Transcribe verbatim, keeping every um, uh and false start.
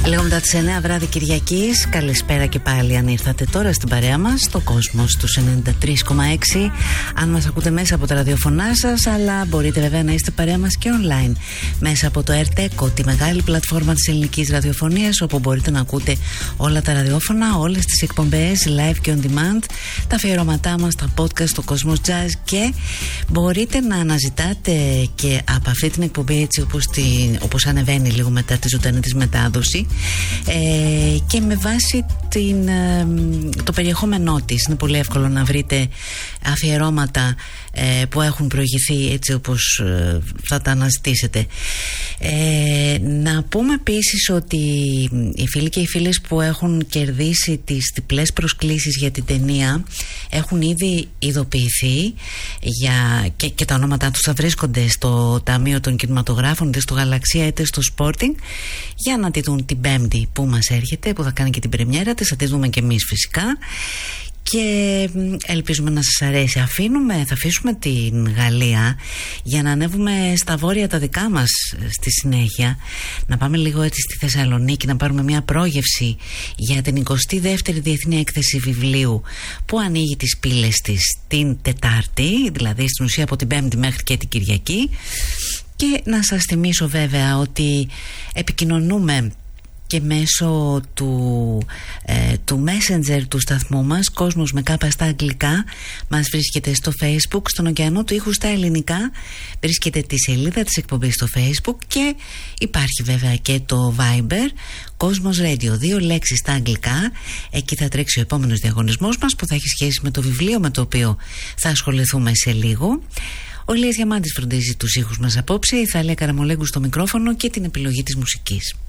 Λίγο μετά τις εννιά βράδυ Κυριακής. Καλησπέρα και πάλι αν ήρθατε τώρα στην παρέα μας στο Κόσμος στους ενενήντα τρία κόμμα έξι. Αν μας ακούτε μέσα από τα ραδιοφωνά σας, αλλά μπορείτε βέβαια να είστε παρέα μας και online μέσα από το AirTeco, τη μεγάλη πλατφόρμα της ελληνικής ραδιοφωνίας, όπου μπορείτε να ακούτε όλα τα ραδιόφωνα, όλες τις εκπομπές live και on demand, τα αφιερώματά μας, τα podcast, το Κόσμος Jazz, και μπορείτε να αναζητάτε και από αυτή την εκπομπή έτσι όπως, την, όπως ανεβαίνει λίγο μετά τη ζωντανή της μετάδοση, ε, και με βάση την, ε, το περιεχόμενό της. Είναι πολύ εύκολο να βρείτε αφιερώματα ε, που έχουν προηγηθεί έτσι όπως ε, θα τα αναζητήσετε. Ε, να πούμε επίσης ότι οι φίλοι και οι φίλες που έχουν κερδίσει τις διπλές προσκλήσεις για την ταινία έχουν ήδη ειδοποιηθεί για, και, και τα ονόματά τους θα βρίσκονται στο Ταμείο των Κινηματογράφων, είτε στο Γαλαξία είτε στο Sporting, για να τη δουν την Πέμπτη που μας έρχεται, που θα κάνει και την πρεμιέρα της. Θα τη δούμε και εμείς φυσικά και ελπίζουμε να σας αρέσει. Αφήνουμε, θα αφήσουμε την Γαλλία για να ανέβουμε στα βόρεια τα δικά μας στη συνέχεια, να πάμε λίγο έτσι στη Θεσσαλονίκη, να πάρουμε μια πρόγευση για την εικοστή δεύτερη Διεθνή Έκθεση Βιβλίου που ανοίγει τις πύλες της την Τετάρτη, δηλαδή στην ουσία από την Πέμπτη μέχρι και την Κυριακή. Και να σας θυμίσω βέβαια ότι επικοινωνούμε και μέσω του, ε, του Messenger του σταθμού μας, Κόσμος με κάπα στα αγγλικά. Μας βρίσκεται στο Facebook, στον ωκεανό του ήχου στα ελληνικά. Βρίσκεται τη σελίδα της εκπομπής στο Facebook και υπάρχει βέβαια και το Viber, Κόσμος Radio, δύο λέξεις στα αγγλικά. Εκεί θα τρέξει ο επόμενος διαγωνισμός μας που θα έχει σχέση με το βιβλίο με το οποίο θα ασχοληθούμε σε λίγο. Ο Ηλίας Διαμάντης φροντίζει τους ήχους μας απόψε, η Θαλία Καραμολέγκου στο μικρόφωνο και την επιλογή της μουσικής.